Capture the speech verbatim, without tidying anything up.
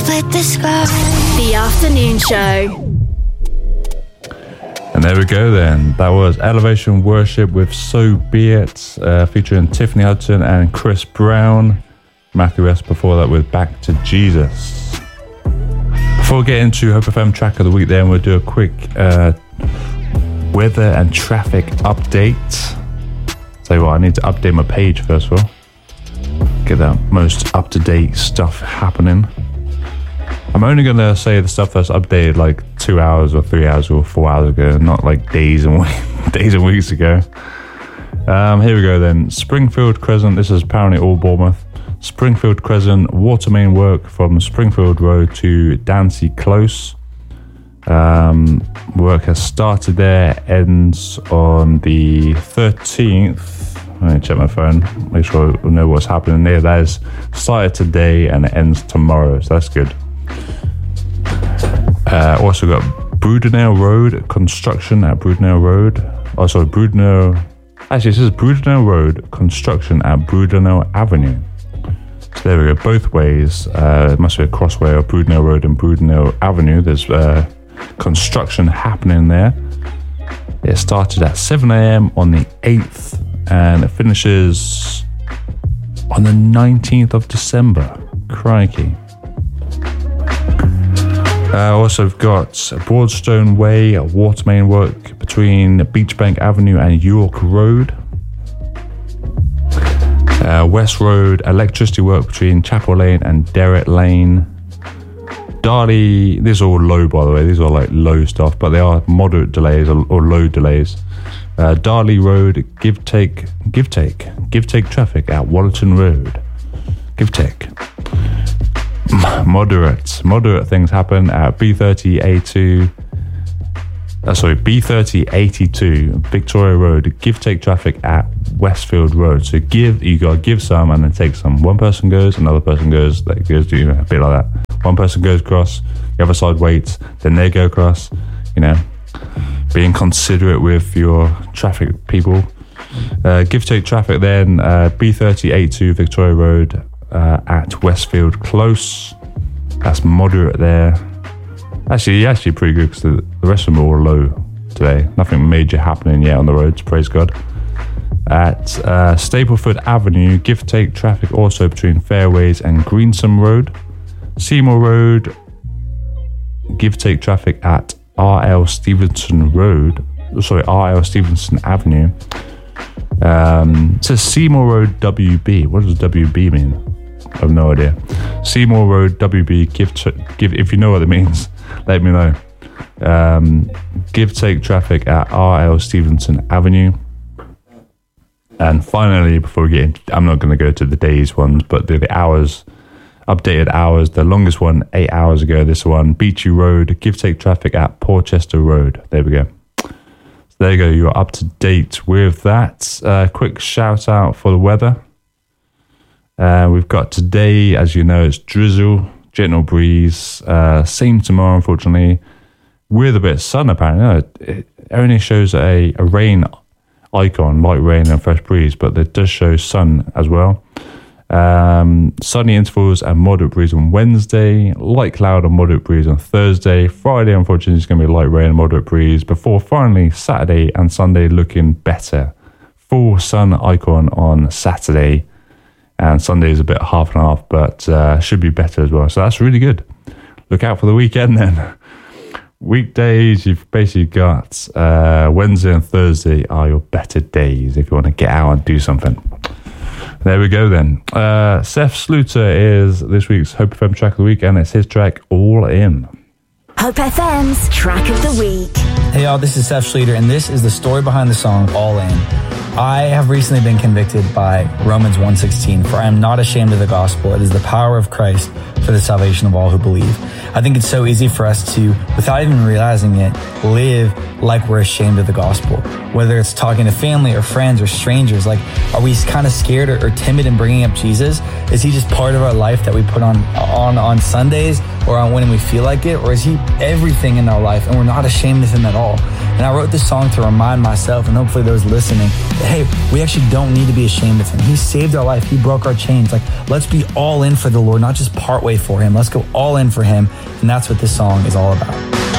split the sky. The Afternoon Show. And there we go then. That was Elevation Worship with So Be It, uh, featuring Tiffany Hudson and Chris Brown. Matthew S. before that with Back to Jesus. Before we get into Hope F M track of the week then, we'll do a quick uh, weather and traffic update. Tell you what, I need to update my page first of all. Get that most up-to-date stuff happening. I'm only going to say the stuff that's updated like two hours or three hours or four hours ago, not like days and weeks, days and weeks ago. Um, here we go then. Springfield Crescent, this is apparently all Bournemouth. Springfield Crescent, water main work from Springfield Road to Dancy Close. Um, work has started there, ends on the thirteenth. Let me check my phone, make sure I know what's happening there. That is started today and it ends tomorrow, so that's good. Uh, also got Brudenell Road, construction at Brudenell Road. Oh, sorry, Brudenell. Actually, this is Brudenell Road, construction at Brudenell Avenue. So there we go, both ways. Uh, it must be a crossway of Brudenell Road and Brudenell Avenue. There's uh, construction happening there. It started at seven a.m. on the eighth and it finishes on the nineteenth of December. Crikey. Uh, also, we've got Broadstone Way, water main work between Beachbank Avenue and York Road. Uh, West Road, electricity work between Chapel Lane and Derrick Lane. Darley, these are all low by the way, these are like low stuff, but they are moderate delays or, or low delays. Uh, Darley Road, give take, give take, give take traffic at Wallerton Road. Give take. Moderate, moderate things happen at B thirty A two. Uh, sorry, B thirty eighty-two Victoria Road. Give take traffic at Westfield Road. So give, you gotta give some and then take some. One person goes, another person goes. That goes, do you know, a bit like that. One person goes across, the other side waits, then they go across. You know, being considerate with your traffic people. Uh, give take traffic then uh, B thirty eighty-two Victoria Road. Uh, at Westfield Close. That's moderate there. Actually, actually pretty good because the, the rest of them are all low today. Nothing major happening yet on the roads, praise God. At uh, Stapleford Avenue, give take traffic also between Fairways and Greensome Road. Seymour Road, give take traffic at R L Stevenson Road. Sorry, R L Stevenson Avenue. Um, it says Seymour Road W B. What does W B mean? I have no idea. Seymour Road W B. Give t- give if you know what it means, let me know. Um, give take traffic at R L Stevenson Avenue. And finally, before we get into, I'm not going to go to the days ones, but the, the hours, updated hours. The longest one eight hours ago. This one, Beachy Road. Give take traffic at Porchester Road. There we go. There you go, you're up to date with that. Uh, quick shout out for the weather. Uh, we've got today, as you know, it's drizzle, gentle breeze. Uh, same tomorrow, unfortunately, with a bit of sun apparently. No, it only shows a, a rain icon, light rain and fresh breeze, but it does show sun as well. Um, sunny intervals and moderate breeze on Wednesday, light cloud and moderate breeze on Thursday. Friday, unfortunately, is going to be light rain and moderate breeze before finally Saturday and Sunday looking better. Full sun icon on Saturday, and Sunday is a bit half and half, but uh, should be better as well. So that's really good. Look out for the weekend then. Weekdays, you've basically got uh, Wednesday and Thursday are your better days if you want to get out and do something. There we go then. Uh, Seth Sluter is this week's Hope F M track of the week, and it's his track All In. Hope F M's track of the week. Hey y'all, this is Seth Schluter, and this is the story behind the song All In. I have recently been convicted by Romans one sixteen, for I am not ashamed of the gospel. It is the power of Christ for the salvation of all who believe. I think it's so easy for us to, without even realizing it, live like we're ashamed of the gospel. Whether it's talking to family or friends or strangers, like, are we kind of scared or, or timid in bringing up Jesus? Is he just part of our life that we put on, on, on Sundays or on when we feel like it? Or is he everything in our life and we're not ashamed of him at all? And I wrote this song to remind myself and hopefully those listening that, hey, we actually don't need to be ashamed of him. He saved our life. He broke our chains. Like, let's be all in for the Lord, not just part way for him. Let's go all in for him. And that's what this song is all about.